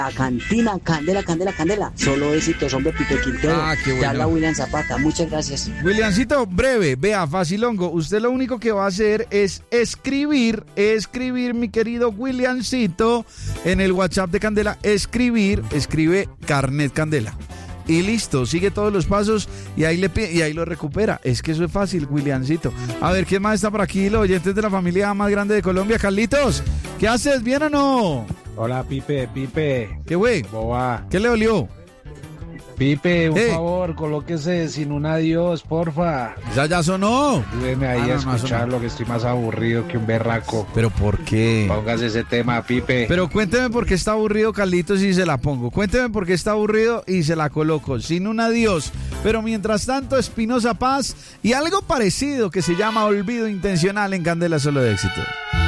La cantina, candela, candela, candela. Solo éxitos, hombre, Pipe Quintero. Qué bueno. Te habla William Zapata. Muchas gracias. Williamcito, breve, vea, facilongo. Usted lo único que va a hacer es escribir, mi querido Williamcito, en el WhatsApp de Candela, escribe Carnet Candela. Y listo, sigue todos los pasos y ahí lo recupera. Es que eso es fácil, Williamcito. A ver, ¿quién más está por aquí? Los oyentes de la familia más grande de Colombia. Carlitos, ¿qué haces? ¿Bien o no? Hola, Pipe. ¿Qué güey? ¿Cómo va? ¿Qué le dolió? Pipe, un favor, colóquese sin un adiós, porfa. Ya sonó. Ayúdeme ahí a escucharlo, que estoy más aburrido que un berraco. ¿Pero por qué? Póngase ese tema, Pipe. Pero cuénteme por qué está aburrido, Carlitos, y se la pongo. Cuénteme por qué está aburrido y se la coloco. Sin un adiós. Pero mientras tanto, Espinosa Paz y algo parecido que se llama Olvido Intencional en Candela Solo de Éxito.